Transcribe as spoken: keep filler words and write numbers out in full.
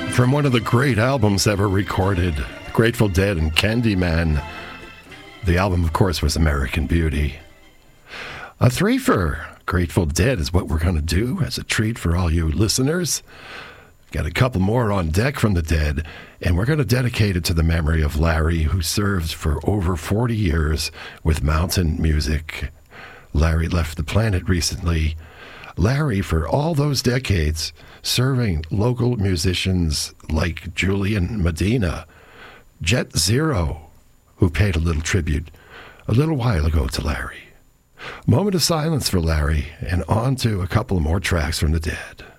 From one of the great albums ever recorded, Grateful Dead and Candyman. The album, of course, was American Beauty. A threefer. Grateful Dead is what we're going to do as a treat for all you listeners. Got a couple more on deck from the Dead, and we're going to dedicate it to the memory of Larry, who served for over forty years with Mountain Music. Larry left the planet recently. Larry, for all those decades, serving local musicians like Julian Medina, Jet Zero, who paid a little tribute a little while ago to Larry. Moment of silence for Larry, and on to a couple more tracks from the Dead.